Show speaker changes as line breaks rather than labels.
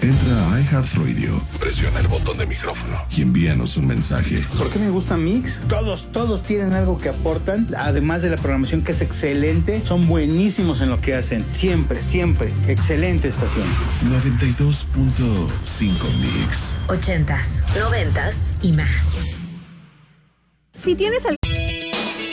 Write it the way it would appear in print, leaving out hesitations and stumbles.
Entra a iHeartRadio, presiona el botón de micrófono y envíanos un mensaje.
¿Por qué me gusta Mix? Todos tienen algo que aportan, además de la programación que es excelente, son buenísimos en lo que hacen. Siempre, excelente estación.
92.5 Mix.
80s, 90s y más.
Si tienes